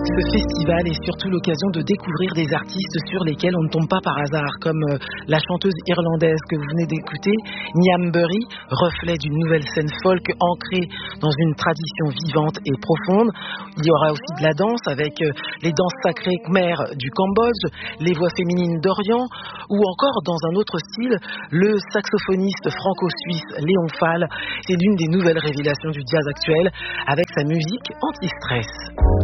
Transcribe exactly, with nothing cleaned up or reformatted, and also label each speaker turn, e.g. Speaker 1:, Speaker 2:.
Speaker 1: Ce festival est surtout l'occasion de découvrir des artistes sur lesquels on ne tombe pas par hasard, comme euh, la chanteuse irlandaise que vous venez d'écouter, Niamh Bury, reflet d'une nouvelle scène folk ancrée dans une tradition vivante et profonde. Il y aura aussi de la danse avec euh, les danses sacrées khmer du Cambodge, les voix féminines d'Orient, ou encore dans un autre style, le saxophoniste franco-suisse Léon Fall. C'est l'une des nouvelles révélations du jazz actuel avec sa musique anti-stress.